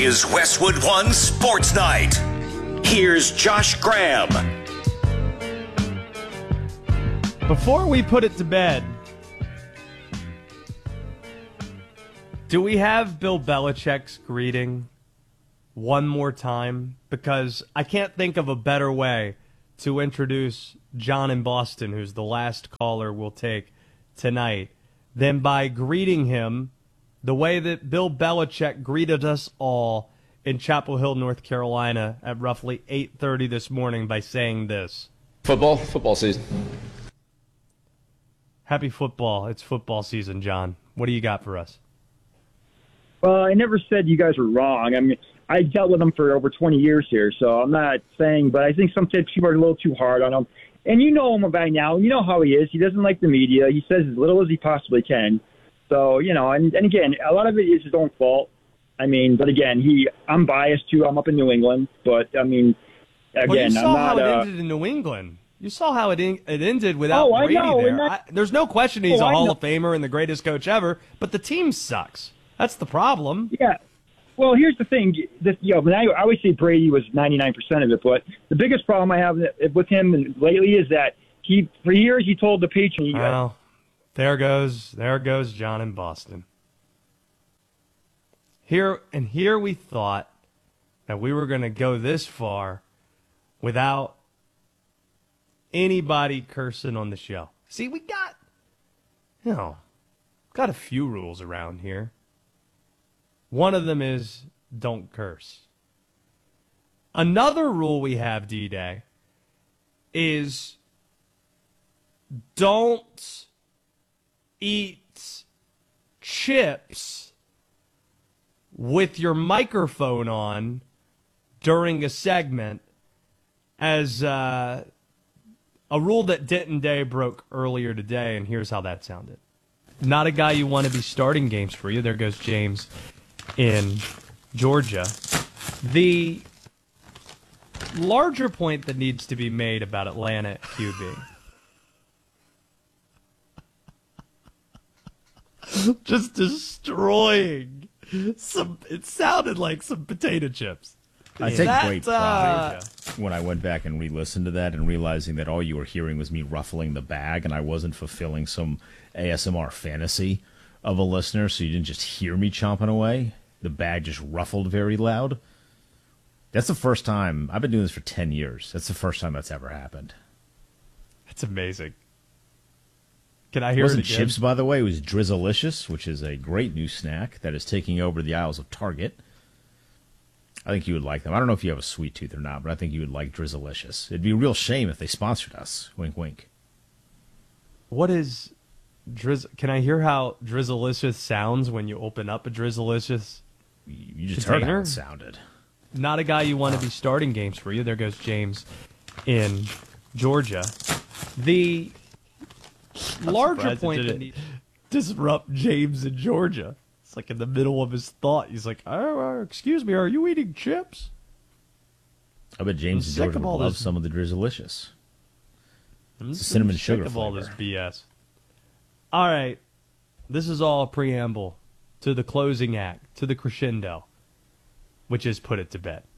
Is Westwood One Sports Night. Here's Josh Graham. Before we put it to bed, do we have Bill Belichick's greeting one more time? Because I can't think of a better way to introduce John in Boston, who's the last caller we'll take tonight, than by greeting him the way that Bill Belichick greeted us all in Chapel Hill, North Carolina at roughly 8:30 this morning by saying this. Football season. Happy football. It's football season, John. What do you got for us? Well, I never said you guys were wrong. I mean, I dealt with him for over 20 years here, so I'm not saying, but I think sometimes people are a little too hard on him. And you know him by now. You know how he is. He doesn't like the media. He says as little as he possibly can. So, you know, and again, a lot of it is his own fault. I mean, but again, I'm biased too. I'm up in New England, but I mean, again, well, you saw I'm not. How it ended in New England. You saw how it ended without Brady there. There's no question he's a Hall of Famer and the greatest coach ever, but the team sucks. That's the problem. Yeah. Well, here's the thing. I always say Brady was 99% of it, but the biggest problem I have with him lately is that for years he told the Patriots. Well, there goes John in Boston. Here we thought that we were going to go this far without anybody cursing on the show. See, we got a few rules around here. One of them is don't curse. Another rule we have, D-Day, is don't eat chips with your microphone on during a segment, as a rule that Denton Day broke earlier today, and here's how that sounded. Not a guy you want to be starting games for you. There goes James in Georgia. The larger point that needs to be made about Atlanta QB. Just destroying it sounded like some potato chips. I take great pride when I went back and re-listened to that and realizing that all you were hearing was me ruffling the bag and I wasn't fulfilling some ASMR fantasy of a listener, so you didn't just hear me chomping away. The bag just ruffled very loud. That's the first time. I've been doing this for 10 years. That's the first time that's ever happened. That's amazing. Can I hear it wasn't again? Chips, by the way. It was Drizzlicious, which is a great new snack that is taking over the aisles of Target. I think you would like them. I don't know if you have a sweet tooth or not, but I think you would like Drizzlicious. It'd be a real shame if they sponsored us. Wink, wink. What is Can I hear how Drizzlicious sounds when you open up a Drizzlicious? You just container? heard how it sounded. Not a guy you want to be starting games for you. There goes James in Georgia. The larger point that disrupt James in Georgia. It's like in the middle of his thought. He's like, excuse me, are you eating chips? I bet James in Georgia would love some of the Drizzlicious. It's a cinnamon sugar flavor. All this BS. All right. This is all a preamble to the closing act, to the crescendo, which is put it to bed.